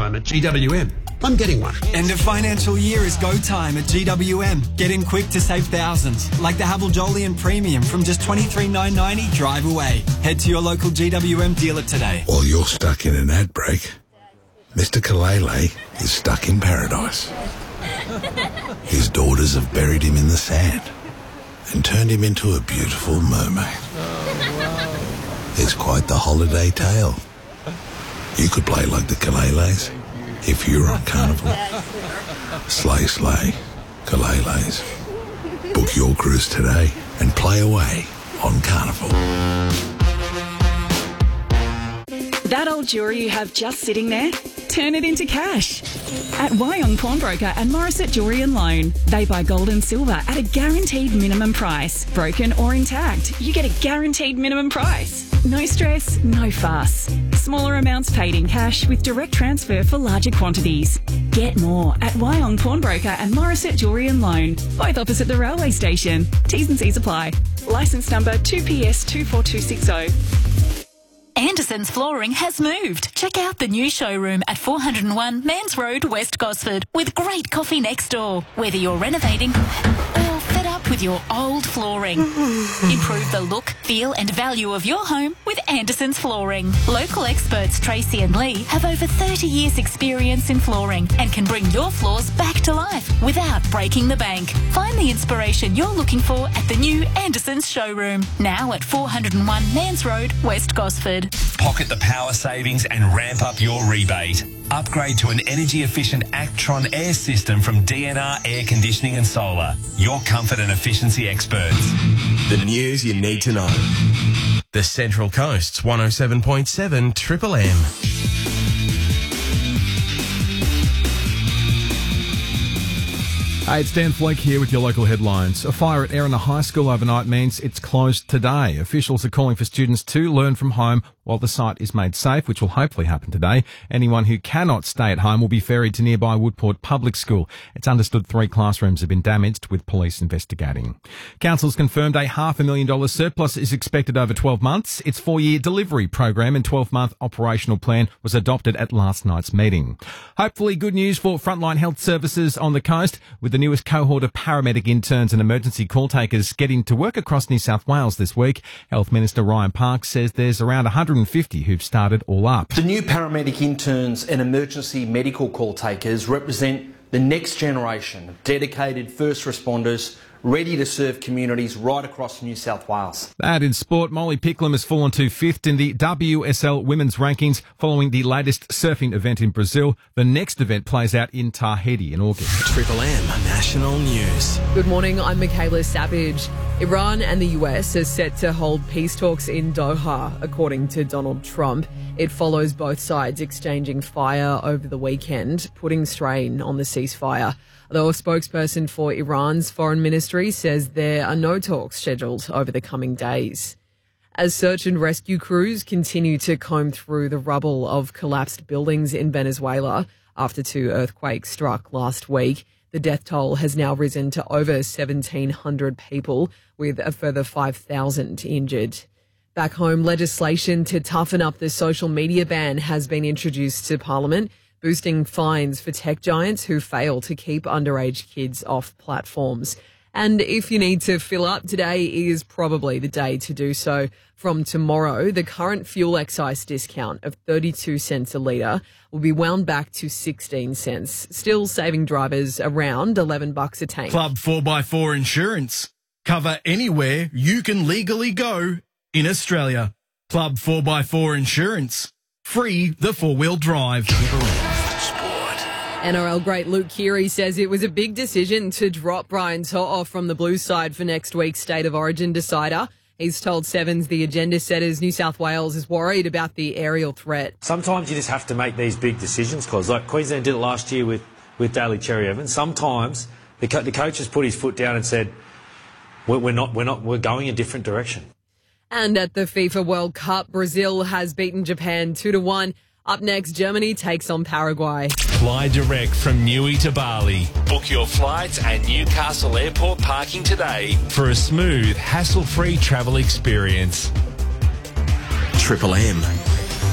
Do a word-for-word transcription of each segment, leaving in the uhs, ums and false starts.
time at G W M. I'm getting one. End of financial year is go time at G W M. Get in quick to save thousands, like the Haval Jolyon Premium from just twenty-three thousand nine hundred ninety drive away. Head to your local G W M dealer today. While you're stuck in an ad break, Mister Kalele is stuck in paradise. His daughters have buried him in the sand and turned him into a beautiful mermaid. It's quite the holiday tale. You could play like the Kaleles if you're on Carnival. Slay, slay, Kaleles. Book your cruise today and play away on Carnival. That old jewellery you have just sitting there? Turn it into cash. At Wyong Pawnbroker and Morissette Jewellery and Loan, they buy gold and silver at a guaranteed minimum price. Broken or intact, you get a guaranteed minimum price. No stress, no fuss. Smaller amounts paid in cash with direct transfer for larger quantities. Get more at Wyong Pawnbroker and Morissette Jewellery and Loan, both opposite the railway station. T's and C's apply. Licence number two P S two four two six zero. Anderson's Flooring has moved. Check out the new showroom at four oh one Mans Road, West Gosford, with great coffee next door. Whether you're renovating or fed up with your old flooring, improve the look, feel and value of your home with Anderson's Flooring. Local experts Tracy and Lee have over thirty years experience in flooring and can bring your floors back to life without breaking the bank. Find the inspiration you're looking for at the new Anderson's showroom, now at four oh one Mans Road, West Gosford. Pocket the power savings and ramp up your rebate. Upgrade to an energy-efficient Actron air system from D N R Air Conditioning and Solar. Your comfort and efficiency experts. The news you need to know. The Central Coast's one oh seven point seven Triple M. Hey, it's Dan Flake here with your local headlines. A fire at Erina High School overnight means it's closed today. Officials are calling for students to learn from home while the site is made safe, which will hopefully happen today. Anyone who cannot stay at home will be ferried to nearby Woodport Public School. It's understood three classrooms have been damaged, with police investigating. Council's confirmed a half a million dollars surplus is expected over twelve months. Its four-year delivery program and twelve-month operational plan was adopted at last night's meeting. Hopefully good news for frontline health services on the coast, with the newest cohort of paramedic interns and emergency call takers getting to work across New South Wales this week. Health Minister Ryan Parks says there's around one hundred fifty who've started all up. The new paramedic interns and emergency medical call takers represent the next generation of dedicated first responders ready to serve communities right across New South Wales. That in sport, Molly Picklum has fallen to fifth in the W S L women's rankings following the latest surfing event in Brazil. The next event plays out in Tahiti in August. Triple M National News. Good morning, I'm Michaela Savage. Iran and the U S are set to hold peace talks in Doha, according to Donald Trump. It follows both sides exchanging fire over the weekend, putting strain on the ceasefire. Though a spokesperson for Iran's foreign ministry says there are no talks scheduled over the coming days. As search and rescue crews continue to comb through the rubble of collapsed buildings in Venezuela after two earthquakes struck last week, the death toll has now risen to over seventeen hundred people, with a further five thousand injured. Back home, legislation to toughen up the social media ban has been introduced to Parliament, boosting fines for tech giants who fail to keep underage kids off platforms. And if you need to fill up, today is probably the day to do so. From tomorrow, the current fuel excise discount of thirty-two cents a litre will be wound back to sixteen cents, still saving drivers around eleven bucks a tank. Club four by four Insurance. Cover anywhere you can legally go in Australia. Club four by four Insurance. Free the four-wheel drive. N R L great Luke Keary says it was a big decision to drop Brian To'o from the Blues side for next week's State of Origin decider. He's told Sevens the agenda setters New South Wales is worried about the aerial threat. Sometimes you just have to make these big decisions, because like Queensland did it last year with, with Daly Cherry Evans. Sometimes the, co- the coach has put his foot down and said, we're, we're not, we're not, we're going a different direction. And at the FIFA World Cup, Brazil has beaten Japan two to one. Up next, Germany takes on Paraguay. Fly direct from Newey to Bali. Book your flights at Newcastle Airport parking today for a smooth, hassle-free travel experience. Triple M.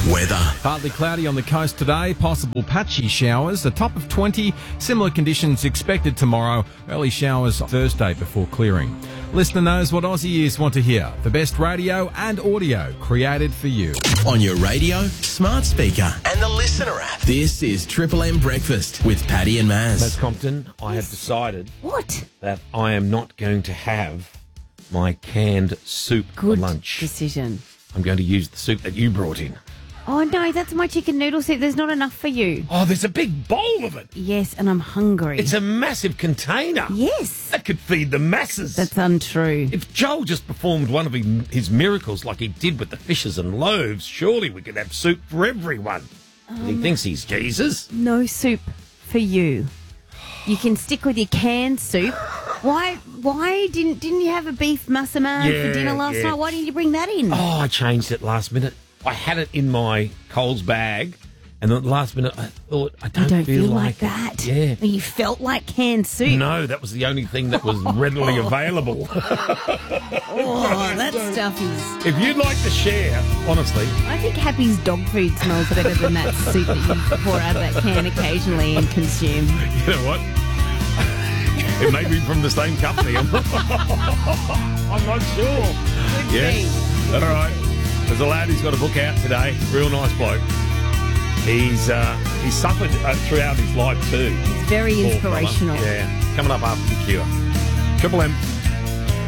Weather. Partly cloudy on the coast today, possible patchy showers, a top of twenty. Similar conditions expected tomorrow, early showers Thursday before clearing. Listener knows what Aussie ears want to hear. The best radio and audio created for you. On your radio, smart speaker, and the Listener app. This is Triple M Breakfast with Paddy and Maz. That's Compton. I have decided What? that I am not going to have my canned soup Good for lunch. decision. I'm going to use the soup that you brought in. Oh, no, that's my chicken noodle soup. There's not enough for you. Oh, there's a big bowl of it. Yes, and I'm hungry. It's a massive container. Yes. That could feed the masses. That's untrue. If Joel just performed one of his- his miracles like he did with the fishes and loaves, surely we could have soup for everyone. Um, he thinks he's Jesus. No soup for you. You can stick with your canned soup. Why Why didn't didn't you have a beef massaman Yeah, for dinner last yeah. night? Why didn't you bring that in? Oh, I changed it last minute. I had it in my Coles bag, and then at the last minute I thought, I don't, I don't feel, like, like that. it. Yeah. You felt like canned soup. No, that was the only thing that was readily available. Oh, that stuff is... If you'd like to share, honestly. I think Happy's dog food smells better than that soup that you pour out of that can occasionally and consume. You know what? It may be from the same company. I'm, I'm not sure. Yeah. All right. There's a lad who's got a book out today. Real nice bloke. He's uh, he's suffered uh, throughout his life too. It's very Poor fella. inspirational. Yeah. Coming up after the cure. Triple M.